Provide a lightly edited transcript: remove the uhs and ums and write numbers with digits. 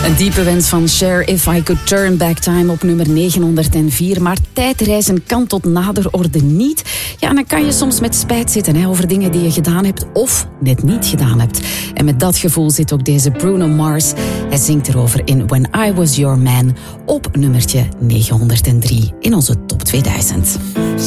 Een diepe wens van Cher, If I Could Turn Back Time op nummer 904. Maar tijdreizen kan tot nader orde niet. Ja, en dan kan je soms met spijt zitten over dingen die je gedaan hebt of net niet gedaan hebt. En met dat gevoel zit ook deze Bruno Mars. Hij zingt erover in When I Was Your Man op nummertje 903 in onze top 2000.